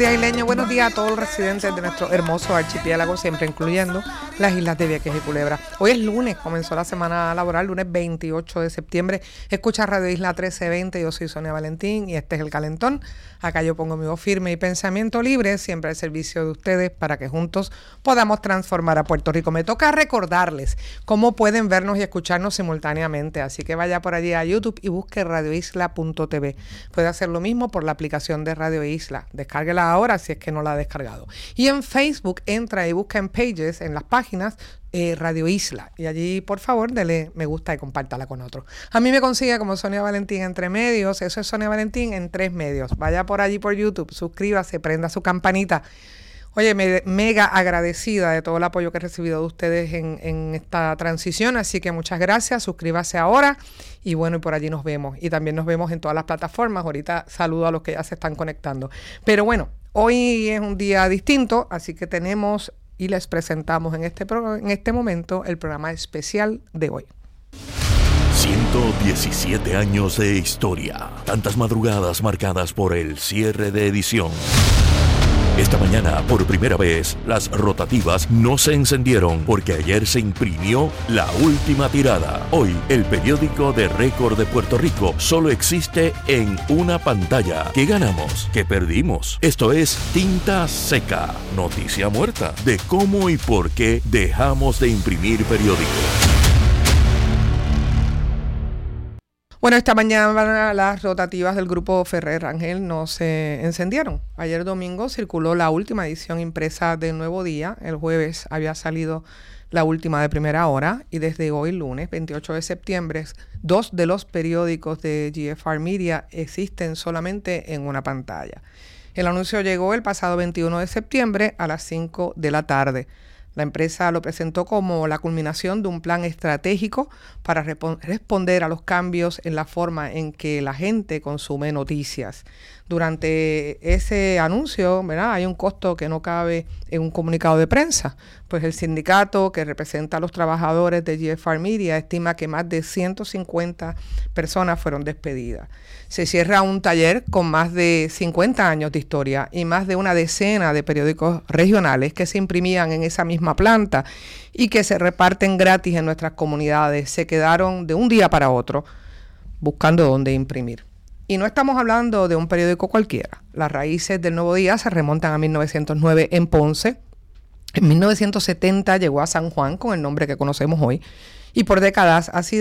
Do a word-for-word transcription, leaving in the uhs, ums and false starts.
Isleño, buenos días a todos los residentes de nuestro hermoso archipiélago, siempre incluyendo las islas de Vieques y Culebra. Hoy es lunes, comenzó la semana laboral, lunes veintiocho de septiembre. Escucha Radio Isla mil trescientos veinte, yo soy Sonia Valentín y este es El Calentón. Acá yo pongo mi voz firme y pensamiento libre, siempre al servicio de ustedes para que juntos podamos transformar a Puerto Rico. Me toca recordarles cómo pueden vernos y escucharnos simultáneamente, así que vaya por allí a YouTube y busque radio isla punto t v. Puede hacer lo mismo por la aplicación de Radio Isla, descárguela ahora si es que no la ha descargado. Y en Facebook entra y busca en Pages, en las páginas, eh, Radio Isla. Y allí, por favor, dele me gusta y compártala con otros. A mí me consigue como Sonia Valentín entre medios. Eso es Sonia Valentín en tres medios. Vaya por allí por YouTube, suscríbase, prenda su campanita. Oye, me, mega agradecida de todo el apoyo que he recibido de ustedes en, en esta transición, así que muchas gracias, suscríbase ahora y bueno, y por allí nos vemos. Y también nos vemos en todas las plataformas. Ahorita saludo a los que ya se están conectando. Pero bueno, hoy es un día distinto, así que tenemos y les presentamos en este, pro, en este momento el programa especial de hoy. ciento diecisiete años de historia, tantas madrugadas marcadas por el cierre de edición. Esta mañana, por primera vez, las rotativas no se encendieron porque ayer se imprimió la última tirada. Hoy, el periódico de récord de Puerto Rico solo existe en una pantalla. ¿Qué ganamos? ¿Qué perdimos? Esto es Tinta Seca, noticia muerta de cómo y por qué dejamos de imprimir periódicos. Bueno, esta mañana las rotativas del Grupo Ferrer Rangel no se encendieron. Ayer domingo circuló la última edición impresa del Nuevo Día. El jueves había salido la última de primera hora y desde hoy, lunes veintiocho de septiembre, dos de los periódicos de G F R Media existen solamente en una pantalla. El anuncio llegó el pasado veintiuno de septiembre a las cinco de la tarde. La empresa lo presentó como la culminación de un plan estratégico para rep- responder a los cambios en la forma en que la gente consume noticias. Durante ese anuncio, ¿verdad?, hay un costo que no cabe en un comunicado de prensa, pues el sindicato que representa a los trabajadores de G F R Media estima que más de ciento cincuenta personas fueron despedidas. Se cierra un taller con más de cincuenta años de historia y más de una decena de periódicos regionales que se imprimían en esa misma planta y que se reparten gratis en nuestras comunidades. Se quedaron de un día para otro buscando dónde imprimir. Y no estamos hablando de un periódico cualquiera. Las raíces del Nuevo Día se remontan a mil novecientos nueve en Ponce. En mil novecientos setenta llegó a San Juan con el nombre que conocemos hoy y por décadas ha sido